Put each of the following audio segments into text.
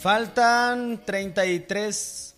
Faltan 33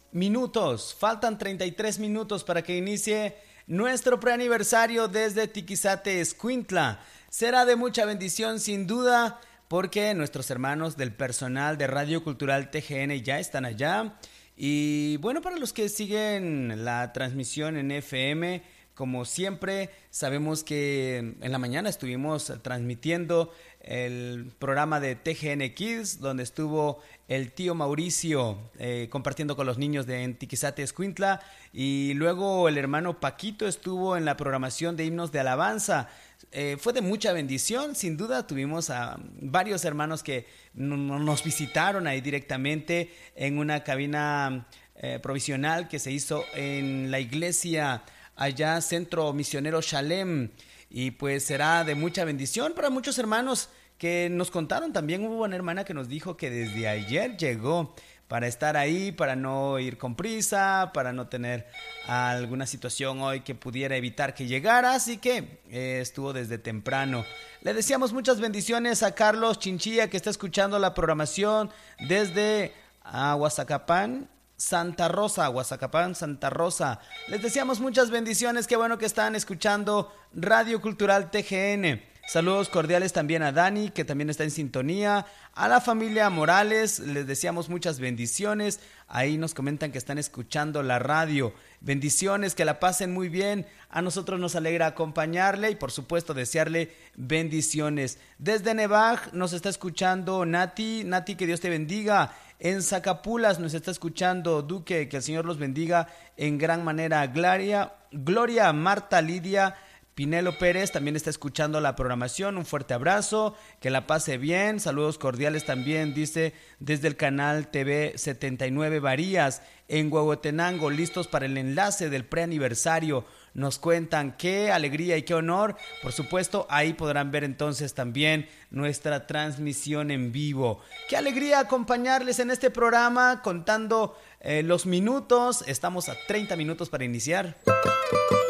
minutos para que inicie nuestro preaniversario desde Tiquizate, Escuintla. Será de mucha bendición sin duda porque nuestros hermanos del personal de Radio Cultural TGN ya están allá. Y bueno, para los que siguen la transmisión en FM, como siempre, sabemos que en la mañana estuvimos transmitiendo el programa de TGN Kids, donde estuvo el tío Mauricio compartiendo con los niños de Tiquizate, Escuintla, y luego el hermano Paquito estuvo en la programación de himnos de alabanza. Fue de mucha bendición, sin duda. Tuvimos a varios hermanos que nos visitaron ahí directamente en una cabina provisional que se hizo en la iglesia allá, Centro Misionero Shalem, y pues será de mucha bendición para muchos hermanos que nos contaron. También hubo una hermana que nos dijo que desde ayer llegó para estar ahí, para no ir con prisa, para no tener alguna situación hoy que pudiera evitar que llegara, así que estuvo desde temprano. Le deseamos muchas bendiciones a Carlos Chinchilla, que está escuchando la programación desde Huazacapán, Santa Rosa. Les deseamos muchas bendiciones, qué bueno que están escuchando Radio Cultural TGN. Saludos cordiales también a Dani, que también está en sintonía. A la familia Morales, les deseamos muchas bendiciones. Ahí nos comentan que están escuchando la radio. Bendiciones, que la pasen muy bien. A nosotros nos alegra acompañarle y por supuesto desearle bendiciones. Desde Nevaj nos está escuchando Nati, que Dios te bendiga. En Zacapulas nos está escuchando Duque, que el Señor los bendiga en gran manera. Gloria, Marta, Lidia, Pinelo Pérez también está escuchando la programación. Un fuerte abrazo, que la pase bien. Saludos cordiales también, dice, desde el canal TV 79 Varías en Huehuetenango, listos para el enlace del preaniversario. Nos cuentan qué alegría y qué honor. Por supuesto, ahí podrán ver entonces también nuestra transmisión en vivo. Qué alegría acompañarles en este programa, contando los minutos. Estamos a 30 minutos para iniciar.